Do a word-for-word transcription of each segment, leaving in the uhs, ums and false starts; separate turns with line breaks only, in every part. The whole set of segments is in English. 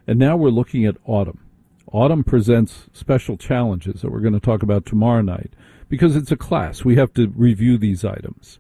And now we're looking at autumn. Autumn presents special challenges that we're going to talk about tomorrow night because it's a class. We have to review these items.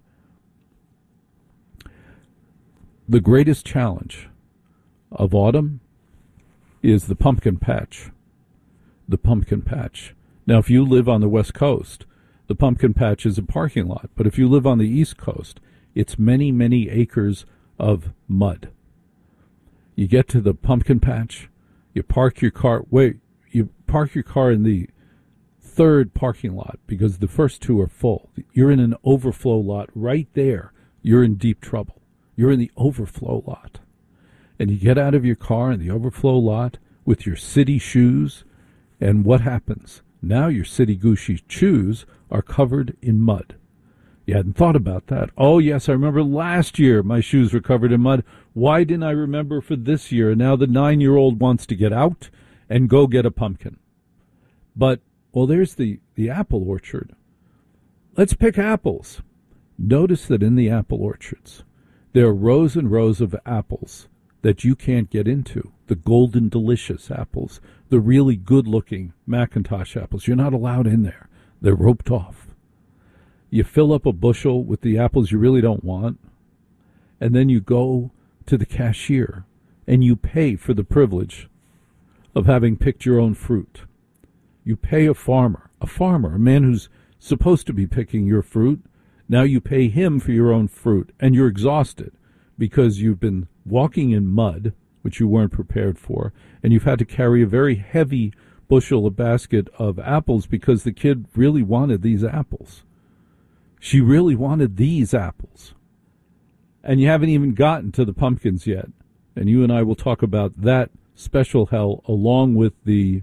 The greatest challenge of autumn is the pumpkin patch. The pumpkin patch. Now, if you live on the West Coast, the pumpkin patch is a parking lot. But if you live on the East Coast, it's many, many acres of mud. You get to the pumpkin patch, you park your car, wait, you park your car in the third parking lot because the first two are full. You're in an overflow lot right there. You're in deep trouble. You're in the overflow lot. And you get out of your car in the overflow lot with your city shoes, and what happens? Now your city Gucci shoes are covered in mud. You hadn't thought about that. Oh, yes, I remember last year my shoes were covered in mud. Why didn't I remember for this year? And now the nine-year-old wants to get out and go get a pumpkin. But, well, there's the, the apple orchard. Let's pick apples. Notice that in the apple orchards, there are rows and rows of apples that you can't get into. The golden delicious apples, the really good-looking Macintosh apples. You're not allowed in there. They're roped off. You fill up a bushel with the apples you really don't want, and then you go to the cashier and you pay for the privilege of having picked your own fruit. You pay a farmer, a farmer, a man who's supposed to be picking your fruit. Now you pay him for your own fruit, and you're exhausted because you've been walking in mud, which you weren't prepared for, and you've had to carry a very heavy bushel, a basket of apples because the kid really wanted these apples. She really wanted these apples. And you haven't even gotten to the pumpkins yet. And you and I will talk about that special hell along with the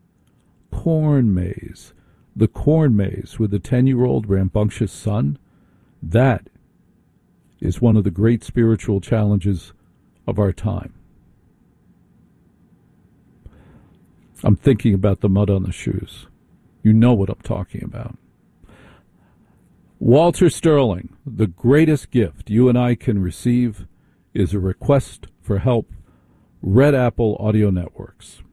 corn maze. The corn maze with the ten-year-old rambunctious son. That is one of the great spiritual challenges of our time. I'm thinking about the mud on the shoes. You know what I'm talking about. Walter Sterling, the greatest gift you and I can receive is a request for help. Red Apple Audio Networks.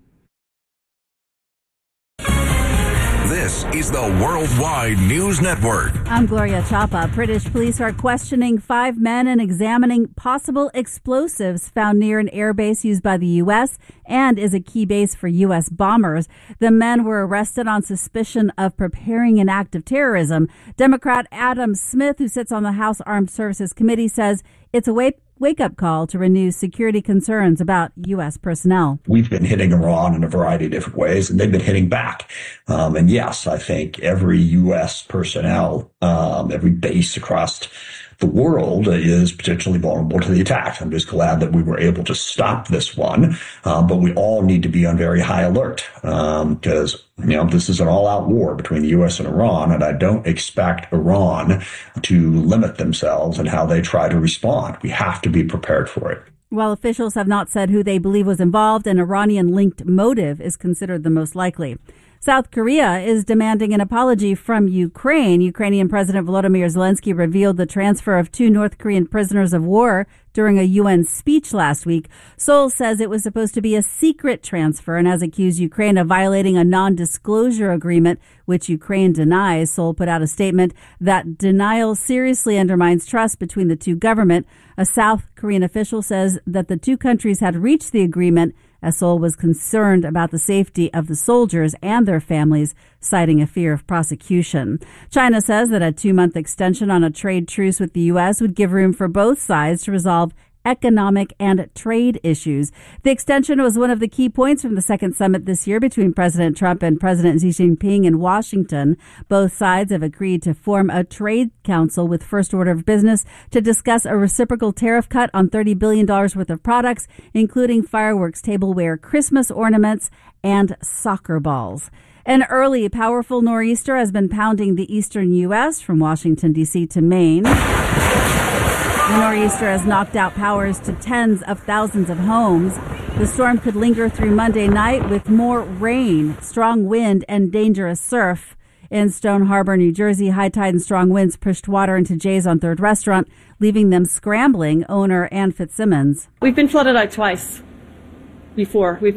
This is the Worldwide News Network.
I'm Gloria Chapa. British police are questioning five men and examining possible explosives found near an airbase used by the U S and is a key base for U S bombers. The men were arrested on suspicion of preparing an act of terrorism. Democrat Adam Smith, who sits on the House Armed Services Committee, says it's a wake wake-up call to renew security concerns about U S personnel.
We've been hitting Iran in a variety of different ways, and they've been hitting back. Um, and yes, I think every U S personnel, um, every base across the world is potentially vulnerable to the attack. I'm just glad that we were able to stop this one. Um, but we all need to be on very high alert because, um, you know, this is an all-out war between the U S and Iran, and I don't expect Iran to limit themselves in how they try to respond. We have to be prepared for it.
While officials have not said who they believe was involved, an Iranian-linked motive is considered the most likely. South Korea is demanding an apology from Ukraine. Ukrainian President Volodymyr Zelensky revealed the transfer of two North Korean prisoners of war during a U N speech last week. Seoul says it was supposed to be a secret transfer and has accused Ukraine of violating a non-disclosure agreement, which Ukraine denies. Seoul put out a statement that denial seriously undermines trust between the two governments. A South Korean official says that the two countries had reached the agreement as Seoul was concerned about the safety of the soldiers and their families, citing a fear of prosecution. China says that a two-month extension on a trade truce with the U S would give room for both sides to resolve economic and trade issues. The extension was one of the key points from the second summit this year between President Trump and President Xi Jinping in Washington. Both sides have agreed to form a trade council with first order of business to discuss a reciprocal tariff cut on thirty billion dollars worth of products, including fireworks, tableware, Christmas ornaments, and soccer balls. An early, powerful nor'easter has been pounding the eastern U S from Washington, D C to Maine. The nor'easter has knocked out powers to tens of thousands of homes. The storm could linger through Monday night with more rain, strong wind, and dangerous surf. In Stone Harbor, New Jersey, high tide and strong winds pushed water into Jay's on Third restaurant, leaving them scrambling, owner Ann Fitzsimmons.
We've been flooded out twice before. We've